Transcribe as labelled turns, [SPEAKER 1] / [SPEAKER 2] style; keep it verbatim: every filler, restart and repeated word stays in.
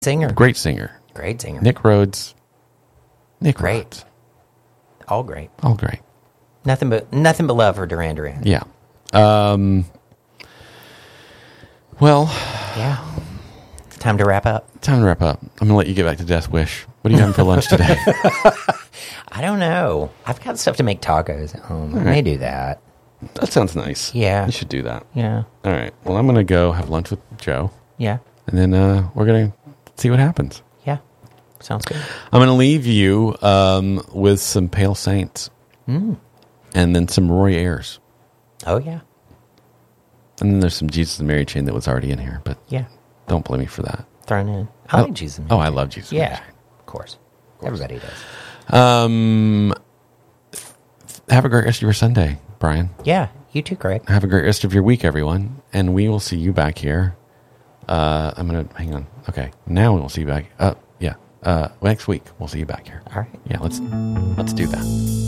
[SPEAKER 1] singer.
[SPEAKER 2] Great singer.
[SPEAKER 1] Great singer.
[SPEAKER 2] Nick Rhodes. Nick
[SPEAKER 1] Great.
[SPEAKER 2] Rhodes.
[SPEAKER 1] All great.
[SPEAKER 2] All great.
[SPEAKER 1] Nothing but nothing but love for Duran Duran.
[SPEAKER 2] Yeah. Um, well,
[SPEAKER 1] Yeah. Time to wrap up.
[SPEAKER 2] time to wrap up. I'm going to let you get back to Death Wish. What are you having for lunch today?
[SPEAKER 1] I don't know. I've got stuff to make tacos at home. I may do that.
[SPEAKER 2] That sounds nice.
[SPEAKER 1] Yeah.
[SPEAKER 2] You should do that.
[SPEAKER 1] Yeah.
[SPEAKER 2] All right. Well, I'm going to go have lunch with Joe,
[SPEAKER 1] Yeah.
[SPEAKER 2] and then uh, we're going to see what happens.
[SPEAKER 1] Yeah. Sounds good.
[SPEAKER 2] I'm going to leave you um, with some Pale Saints,
[SPEAKER 1] Mm.
[SPEAKER 2] and then some Roy Ayers.
[SPEAKER 1] Oh, yeah.
[SPEAKER 2] And then there's some Jesus and Mary Chain that was already in here, but
[SPEAKER 1] Yeah.
[SPEAKER 2] don't blame me for that.
[SPEAKER 1] Thrown in. I
[SPEAKER 2] Oh.
[SPEAKER 1] like Jesus. and
[SPEAKER 2] Oh,
[SPEAKER 1] Mary.
[SPEAKER 2] I love Jesus and
[SPEAKER 1] Yeah.
[SPEAKER 2] Mary Chain.
[SPEAKER 1] Of course. Everybody does.
[SPEAKER 2] Um, have a great rest of your Sunday, Brian.
[SPEAKER 1] Yeah. You too, Craig.
[SPEAKER 2] Have a great rest of your week, everyone. And we will see you back here. Uh, I'm going to, hang on. Okay. Now we'll see you back. Uh, yeah. Uh, next week, we'll see you back here.
[SPEAKER 1] All right.
[SPEAKER 2] Yeah, let's, let's do that.